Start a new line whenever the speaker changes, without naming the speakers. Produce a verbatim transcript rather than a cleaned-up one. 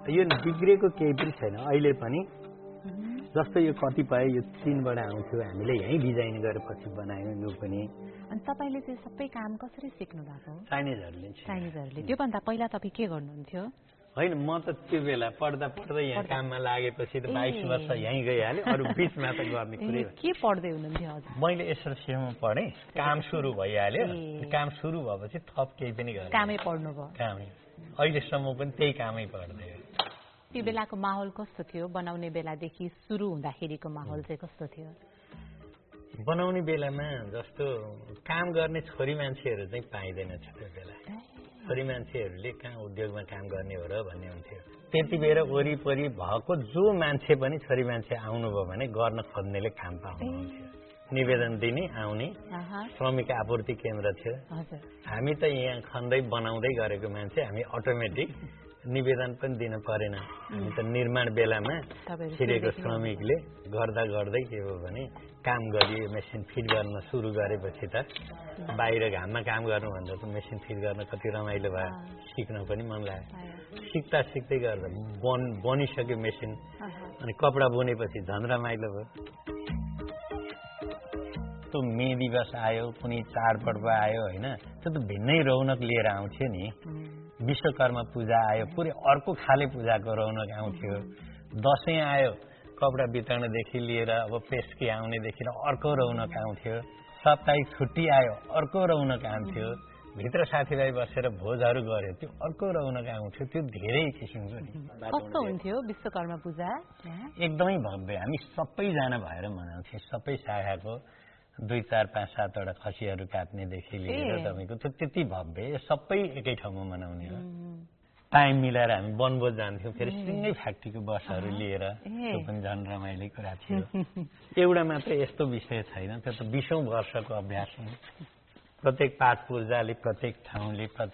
यो बिग्रेको केही पनि छैन अहिले पनि। जस्तो यो कतिपय यो चीनबाट आउँथ्यो हामीले यहीँ डिजाइन गरेर पछि बनायौँ यो पनि।
अनि तपाईँले चाहिँ सबै काम कसरी सिक्नु भएको?
चाइनिजहरूले
चाइनिजहरूले। त्योभन्दा पहिला तपाईँ के गर्नुहुन्थ्यो?
होइन म त त्यो बेला पढ्दा पढ्दै यहाँ काममा लागेपछि त बाइस वर्ष यहीँ गइहाल्यो अरू बिचमा त गर्ने कुरै
के पढ्दै हुनुहुन्थ्यो हजुर?
मैले एसएलसीमा पढेँ काम सुरु भइहाल्यो काम सुरु भएपछि थप केही पनि गरेँ
कामै पढ्नु भयो
कामै अहिलेसम्म पनि त्यही कामै पढ्दै हो।
त्यो बेलाको माहौल कस्तो थियो बनाउने बेलादेखि सुरु हुँदाखेरिको माहौल चाहिँ कस्तो थियो?
बनाउने बेलामा जस्तो काम गर्ने छोरी मान्छेहरू चाहिँ पाइँदैन थियो त्यो बेला। छोरी मान्छेहरूले कहाँ उद्योगमा काम गर्ने हो र भन्ने हुन्थ्यो। त्यति बेला वरिपरि भएको जो मान्छे पनि छोरी मान्छे आउनुभयो भने गर्न खोज्नेले काम पाउनुहुन्थ्यो। निवेदन दिने आउने श्रमिक आपूर्ति केन्द्र थियो। हामी त यहाँ खन्दै बनाउँदै गरेको मान्छे हामी अटोमेटिक निवेदन पनि दिन परेन। हामी त निर्माण बेलामा छिरेको श्रमिकले गर्दा गर्दै के हो भने काम गरियो मेसिन फिट गर्न सुरु गरेपछि त बाहिर घाममा काम गर्नुभन्दा त मेसिन फिट गर्न कति रमाइलो भयो सिक्न पनि मन लाग्यो। सिक्दा सिक्दै गर्दा बन बनिसक्यो मेसिन अनि कपडा बुनेपछि झन् रमाइलो भयो। त्यो मे दिवस आयो कुनै चाडपर्व आयो होइन त्यो त भिन्नै रौनक लिएर आउँथ्यो नि। विश्वकर्मा पूजा आयो पुरै अर्को खाले पूजाको रौनक आउँथ्यो। दसैँ आयो कपडा वितरणदेखि लिएर अब पेस्की आउनेदेखि अर्को रौनक आउँथ्यो। साप्ताहिक छुट्टी आयो अर्को रौनक आउँथ्यो। भित्र साथीभाइ बसेर भोजहरू गर्यो त्यो अर्को रौनक आउँथ्यो। त्यो धेरै किसिमको नि।
कस्तो हुन्थ्यो विश्वकर्मा पूजा?
एकदमै भव्य हामी सबैजना भएर मनाउँथ्यौँ। सबै शाखाको दुई चार पाँच सातवटा खसीहरू काट्नेदेखि लिएर तपाईँको त्यो त्यति भव्य सबै एकै ठाउँमा मनाउने हो। टाइम मिलाएर हामी वनभोज जान्थ्यौँ फेरि सिँगै फ्याक्ट्रीको बसहरू लिएर त्यो पनि झन् रमाइलो कुरा थियो। एउटा मात्र यस्तो विषय छैन त्यो त बिसौँ वर्षको अभ्यास हो। प्रत्येक पाठ पूजाले प्रत्येक ठाउँले